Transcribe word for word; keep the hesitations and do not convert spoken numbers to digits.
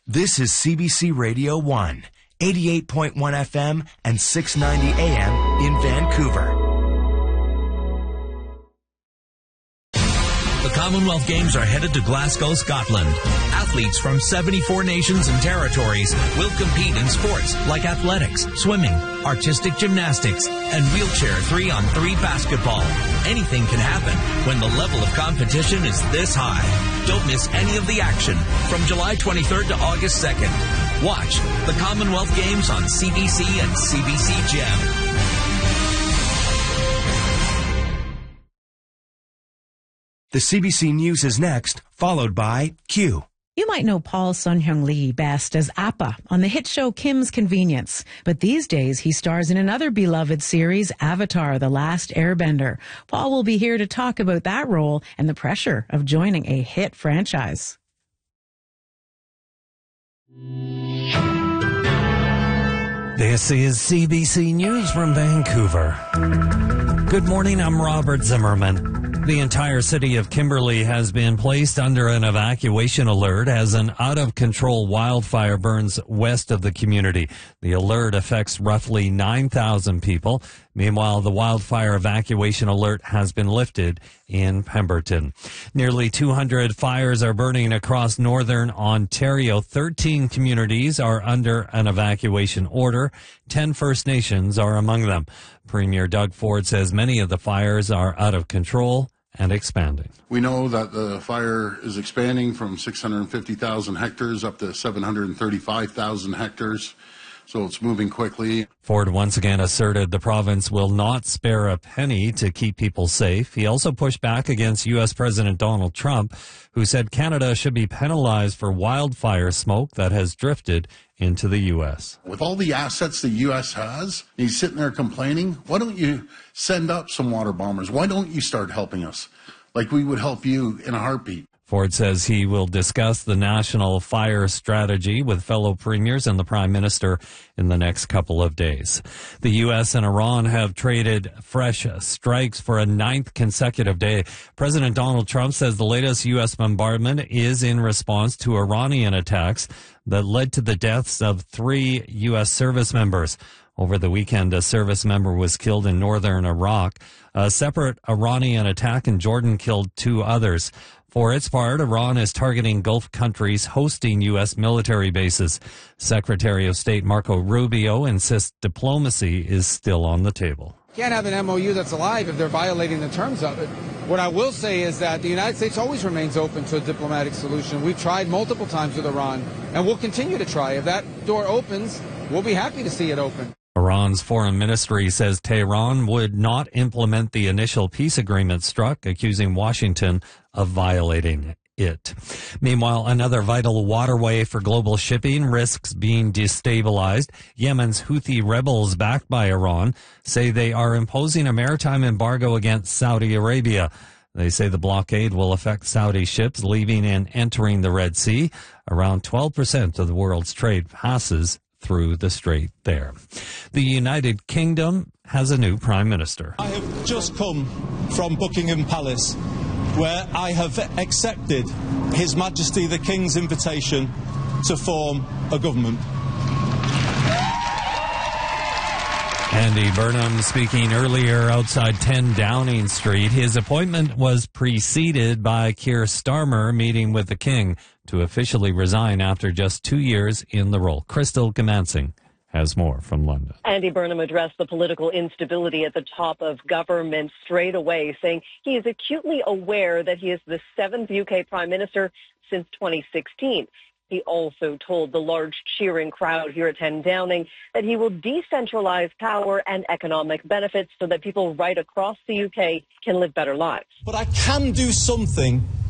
This is C B C Radio one, eighty-eight point one F M and six ninety A M in Vancouver. The Commonwealth Games are headed to Glasgow, Scotland. Athletes from seventy-four nations and territories will compete in sports like athletics, swimming, artistic gymnastics, and wheelchair three on three basketball. Anything can happen when the level of competition is this high. Don't miss any of the action from July twenty-third to August second. Watch the Commonwealth Games on C B C and C B C Gem. The C B C News is next, followed by Q. You might know Paul Sun-Hyung Lee best as Appa on the hit show Kim's Convenience. But these days, he stars in another beloved series, Avatar: The Last Airbender. Paul will be here to talk about that role and the pressure of joining a hit franchise. This is C B C News from Vancouver. Good morning, I'm Robert Zimmerman. The entire city of Kimberley has been placed under an evacuation alert as an out-of-control wildfire burns west of the community. The alert affects roughly nine thousand people. Meanwhile, the wildfire evacuation alert has been lifted in Pemberton. Nearly two hundred fires are burning across northern Ontario. thirteen communities are under an evacuation order. ten First Nations are among them. Premier Doug Ford says many of the fires are out of control and expanding. We know that the fire is expanding from six hundred fifty thousand hectares up to seven hundred thirty-five thousand hectares. So it's moving quickly. Ford once again asserted the province will not spare a penny to keep people safe. He also pushed back against U S President Donald Trump, who said Canada should be penalized for wildfire smoke that has drifted into the U S. With all the assets the U S has, he's sitting there complaining. Why don't you send up some water bombers? Why don't you start helping us like we would help you in a heartbeat? Ford says he will discuss the national fire strategy with fellow premiers and the Prime Minister in the next couple of days. The U S and Iran have traded fresh strikes for a ninth consecutive day. President Donald Trump says the latest U S bombardment is in response to Iranian attacks that led to the deaths of three U S service members. Over the weekend, a service member was killed in northern Iraq. A separate Iranian attack in Jordan killed two others. For its part, Iran is targeting Gulf countries hosting U S military bases. Secretary of State Marco Rubio insists diplomacy is still on the table. Can't have an M O U that's alive if they're violating the terms of it. What I will say is that the United States always remains open to a diplomatic solution. We've tried multiple times with Iran, and we'll continue to try. If that door opens, we'll be happy to see it open. Iran's foreign ministry says Tehran would not implement the initial peace agreement struck, accusing Washington of violating it. Meanwhile, another vital waterway for global shipping risks being destabilized. Yemen's Houthi rebels, backed by Iran, say they are imposing a maritime embargo against Saudi Arabia. They say the blockade will affect Saudi ships leaving and entering the Red Sea. Around twelve percent of the world's trade passes through the strait there. The United Kingdom has a new prime minister. I have just come from Buckingham Palace, where I have accepted His Majesty the King's invitation to form a government. Andy Burnham speaking earlier outside ten Downing Street. His appointment was preceded by Keir Starmer meeting with the King to officially resign after just two years in the role. Crystal Gamansing has more from London. Andy Burnham addressed the political instability at the top of government straight away, saying he is acutely aware that he is the seventh U K Prime Minister since twenty sixteen. He also told the large cheering crowd here at ten Downing that he will decentralize power and economic benefits so that people right across the U K can live better lives. But I can do something